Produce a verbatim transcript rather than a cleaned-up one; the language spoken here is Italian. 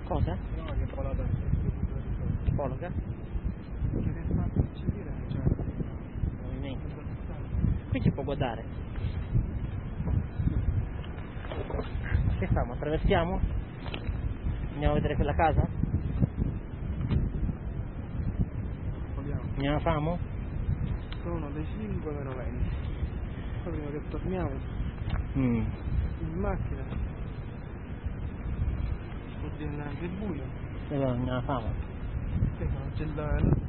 Cosa? No, che poi la destra. Pologa? Che ne faccio dire, cioè... Movimento. Qui si può guardare. Che facciamo? Attraversiamo? Andiamo a vedere quella casa? Vogliamo. Andiamo a famo? Sono le cinque meno venti. Poi prima che torniamo Mm. in macchina può diventare anche buio. E allora andiamo a famo. Che non c'è la